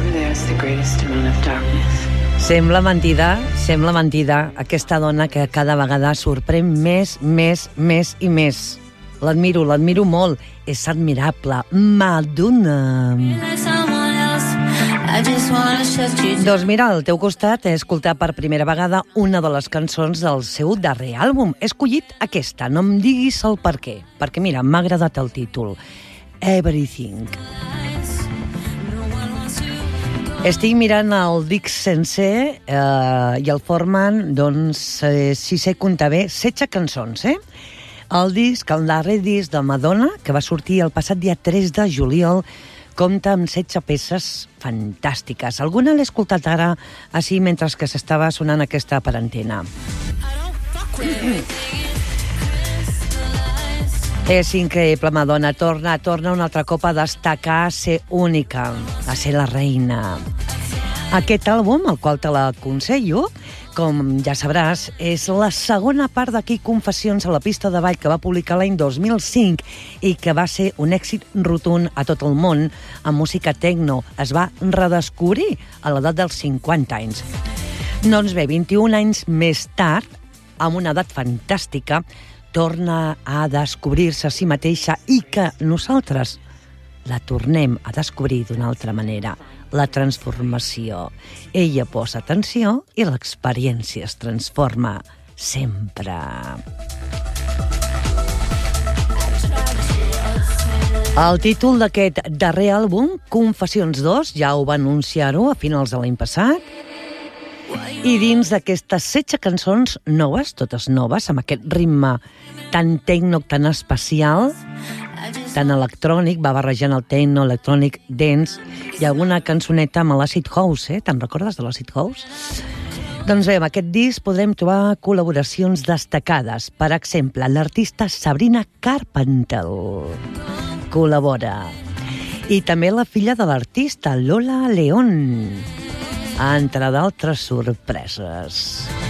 there's the greatest amount of darkness. Sembla mentida, aquesta dona que cada vegada sorprèn més i més. L'admiro molt, és admirable. Madonna. Doncs mira, al teu costat he escoltat per primera vegada una de les cançons del seu darrer àlbum. He escollit aquesta, no em diguis el per què. Perquè mira, m'ha agradat el títol. Everything. Estic mirant el disc sencer i el formen, doncs, si sé comptar bé, 16 cançons, El disc, el darrer disc de Madonna, que va sortir el passat dia 3 de juliol, compta amb 16 peces fantàstiques. Alguna l'he escoltat ara, així, mentre que s'estava sonant aquesta per antena. És increïble, Madonna. Torna un altre cop a destacar, a ser única, a ser la reina. Aquest àlbum, el qual te l'aconsello, com ja sabràs, és la segona part d'aquí Confessions a la pista de ball que va publicar l'any 2005 i que va ser un èxit rotund a tot el món amb música techno. Es va redescobrir a l'edat dels 50 anys. Doncs bé, 21 anys més tard, amb una edat fantàstica, torna a descobrir-se a si mateixa i que nosaltres la tornem a descobrir d'una altra manera. La transformació. Ella posa atenció i l'experiència es transforma sempre. El títol d'aquest darrer àlbum, Confessions 2, ja ho va anunciar-ho a finals de l'any passat, i dins d'aquestes 16 cançons noves, totes noves, amb aquest ritme tan tecno, tan especial, tan electrònic, va barrejant el techno, electrònic, dance, i alguna cançoneta amb l'Acid House, Te'n recordes de l'Acid House? Doncs bé, amb aquest disc podrem trobar col·laboracions destacades. Per exemple, l'artista Sabrina Carpenter col·labora. I també la filla de l'artista, Lola León, entre d'altres sorpreses.